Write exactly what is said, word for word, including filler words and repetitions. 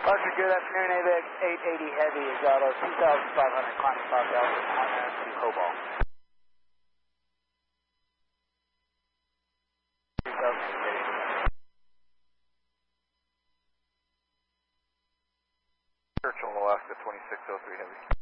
Roger, good afternoon, AVAX eight eighty Heavy is out of two thousand five hundred climbing South Delta to Cobalt. Churchill, Alaska twenty-six oh three Heavy.